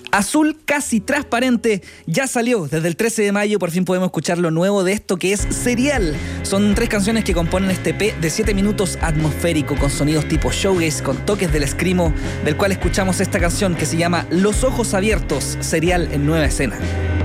Azul casi transparente ya salió. Desde el 13 de mayo por fin podemos escuchar lo nuevo de esto que es Serial. Son 3 canciones que componen este EP de 7 minutos atmosférico con sonidos tipo showgaze, con toques del screamo, del cual escuchamos esta canción que se llama Los Ojos Abiertos, Serial en Nueva Escena.